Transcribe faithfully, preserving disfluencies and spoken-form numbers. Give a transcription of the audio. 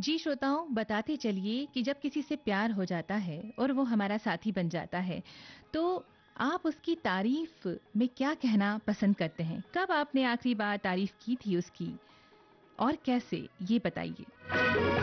जी श्रोताओं, बताते चलिए कि जब किसी से प्यार हो जाता है और वो हमारा साथी बन जाता है, तो आप उसकी तारीफ में क्या कहना पसंद करते हैं? कब आपने आखिरी बार तारीफ की थी उसकी और कैसे? ये बताइए।